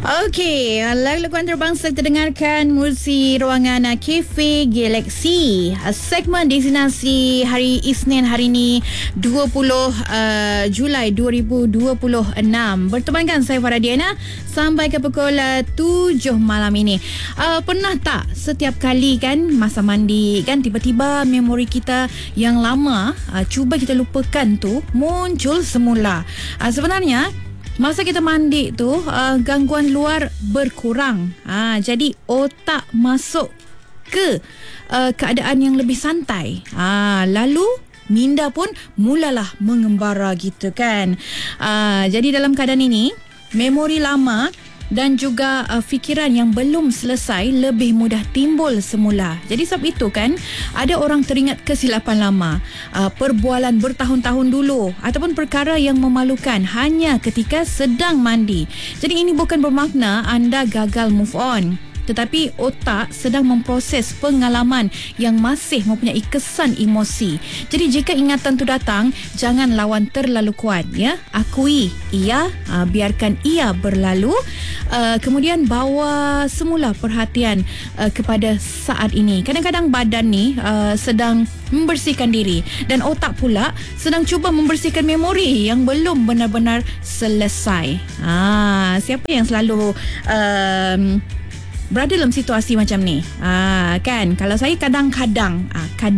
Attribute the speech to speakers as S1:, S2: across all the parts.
S1: Okey, lagu-lagu antarabangsa kita dengarkan melalui ruangan Cafe Galaxy. Segmen destinasi hari Isnin hari ini 20 Julai 2026. Bertemankan saya Farah Diana sampai ke pukul 7 malam ini. Pernah tak setiap kali kan masa mandi kan tiba-tiba memori kita yang lama cuba kita lupakan tu muncul semula. Sebenarnya masa kita mandi tu gangguan luar berkurang. Jadi otak masuk ke keadaan yang lebih santai. Lalu minda pun mulalah mengembara gitu kan. Jadi dalam keadaan ini memori lama dan juga fikiran yang belum selesai lebih mudah timbul semula. Jadi sebab itu kan ada orang teringat kesilapan lama, perbualan bertahun-tahun dulu ataupun perkara yang memalukan hanya ketika sedang mandi. Jadi ini bukan bermakna anda gagal move on, tetapi otak sedang memproses pengalaman yang masih mempunyai kesan emosi. Jadi jika ingatan tu datang, jangan lawan terlalu kuat, ya. Akui ia, biarkan ia berlalu. Kemudian bawa semula perhatian kepada saat ini. Kadang-kadang badan ni sedang membersihkan diri dan otak pula sedang cuba membersihkan memori yang belum benar-benar selesai. Siapa yang selalu berada dalam situasi macam ni? Kan, kalau saya kadang-kadang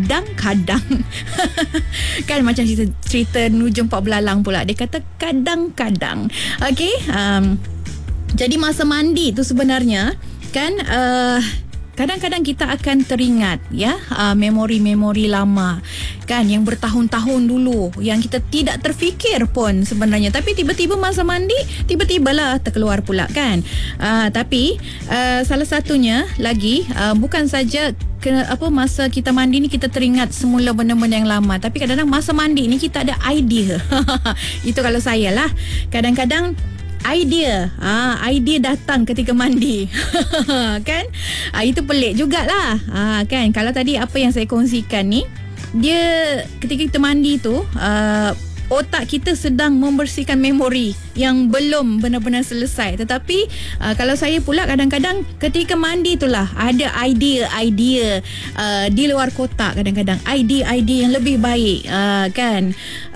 S1: kan macam cerita Nujum Pak Belalang pula, dia kata kadang-kadang. Okey, jadi masa mandi tu sebenarnya kan kadang-kadang kita akan teringat, ya, memori-memori lama kan yang bertahun-tahun dulu yang kita tidak terfikir pun sebenarnya, tapi tiba-tiba masa mandi tiba-tibalah terkeluar pula kan. Tapi salah satunya lagi bukan saja masa kita mandi ni kita teringat semula benda-benda yang lama, tapi kadang-kadang masa mandi ni kita ada idea. Itu kalau saya lah, kadang-kadang idea datang ketika mandi. Kan itu pelik jugalah. Kan kalau tadi apa yang saya kongsikan ni, dia ketika kita mandi tu otak kita sedang membersihkan memori yang belum benar-benar selesai. Tetapi kalau saya pula kadang-kadang ketika mandi itulah ada idea di luar kotak, kadang-kadang idea yang lebih baik. Kan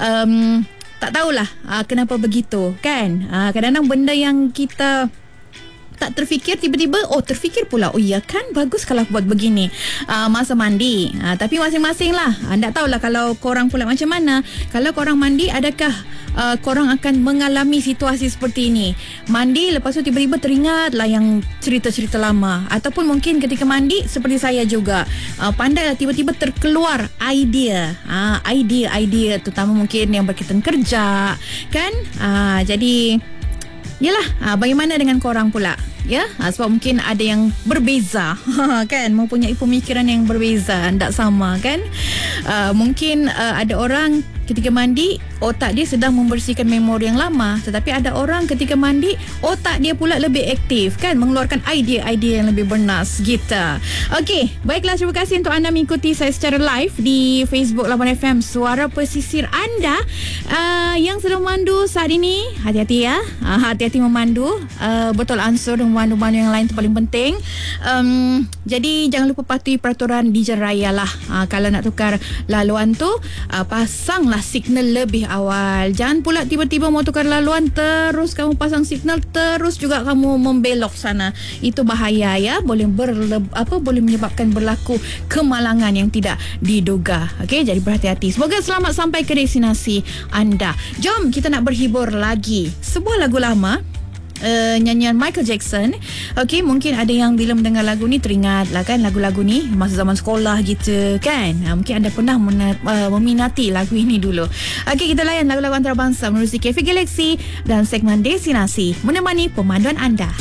S1: tak tahulah kenapa begitu kan. Kadang-kadang benda yang kita tak terfikir tiba-tiba terfikir pula, ya kan, bagus kalau buat begini masa mandi. Tapi masing-masing lah. Tak tahulah kalau korang pula macam mana. Kalau korang mandi, adakah korang akan mengalami situasi seperti ini? Mandi lepas tu tiba-tiba teringat lah yang cerita-cerita lama, ataupun mungkin ketika mandi seperti saya juga, pandailah tiba-tiba terkeluar idea terutama mungkin yang berkaitan kerja kan. Jadi yalah, bagaimana dengan korang pula? Ya, sebab mungkin ada yang berbeza kan, mempunyai pemikiran yang berbeza, tak sama kan. Mungkin ada orang ketika mandi otak dia sedang membersihkan memori yang lama, tetapi ada orang ketika mandi otak dia pula lebih aktif kan, mengeluarkan idea-idea yang lebih bernas gitu. Okey, baiklah, terima kasih untuk anda mengikuti saya secara live di Facebook 8FM Suara Pesisir anda. Yang sedang memandu saat ini, hati-hati ya, hati-hati memandu, betul ansur dan memandu-mandu yang lain itu paling penting. Jadi jangan lupa patuhi peraturan di jalan raya lah. Kalau nak tukar laluan tu, pasanglah signal lebih awal. Jangan pula tiba-tiba mau tukar laluan terus kamu pasang signal, terus juga kamu membelok sana. Itu bahaya ya, boleh menyebabkan berlaku kemalangan yang tidak diduga. Okey, jadi berhati-hati. Semoga selamat sampai ke destinasi anda. Jom kita nak berhibur lagi sebuah lagu lama, nyanyian Michael Jackson. Okey, mungkin ada yang bila mendengar lagu ni teringat lah kan lagu-lagu ni masa zaman sekolah gitu kan. Mungkin anda pernah meminati lagu ini dulu. Okey, kita layan lagu-lagu antarabangsa melalui Cafe Galaxy dan segmen destinasi menemani pemanduan anda.